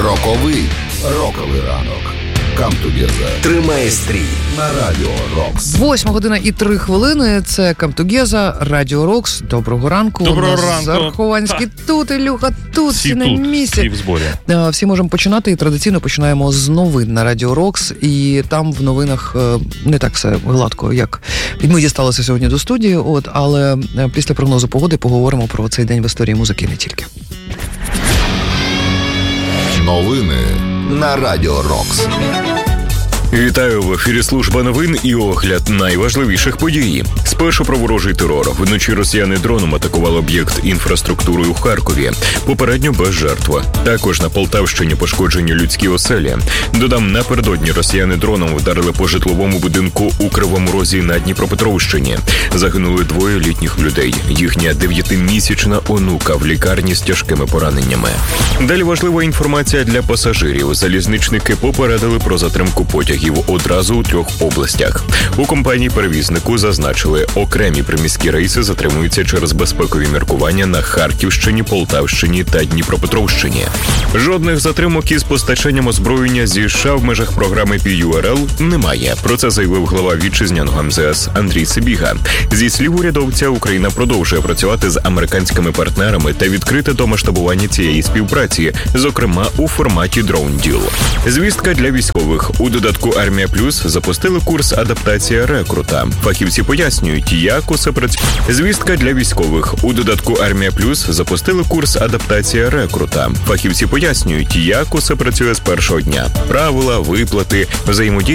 Роковий ранок. Come together. Тримай стрій На Радіо Рокс. 8:03. Це Come together, Радіо Рокс. Доброго ранку. Доброго ранку. Зархованський тут, Ілюха тут, всі на місці. Всі в зборі. Всі можемо починати, і традиційно починаємо з новин на Радіо Рокс. І там в новинах не так все гладко, як ми дісталися сьогодні до студії, але після прогнозу погоди поговоримо про цей день в історії музики і не тільки. Новини на Радіо Рокс. Вітаю, в ефірі служба новин і огляд найважливіших подій. Спершу про ворожий терор. Вночі росіяни дроном атакували об'єкт інфраструктури у Харкові. Попередньо без жертв. Також на Полтавщині пошкоджені людські оселі. Додам, напередодні росіяни дроном вдарили по житловому будинку у Кривому Розі на Дніпропетровщині. Загинули 2 літніх людей. Їхня 9-місячна онука в лікарні з тяжкими пораненнями. Далі важлива інформація для пасажирів. Залізничники попередили про затримку потягів одразу у 3 областях. У компанії-перевізнику зазначили, окремі приміські рейси затримуються через безпекові міркування на Харківщині, Полтавщині та Дніпропетровщині. Жодних затримок із постачанням озброєння зі США в межах програми PURL немає. Про це заявив глава вітчизняного МЗС Андрій Сибіга. Зі слів урядовця, Україна продовжує працювати з американськими партнерами та відкрита до масштабування цієї співпраці, зокрема у форматі Drone Deal. Звістка для військових. У додатку «Армія Плюс» запустили курс «Адаптація рекрута». Фахівці пояснюють, як усе працює. Звістка для військових. У додатку «Армія Плюс» запустили курс «Адаптація рекрута». Фахівці пояснюють, як усе працює з першого дня. Правила, виплати, взаємодія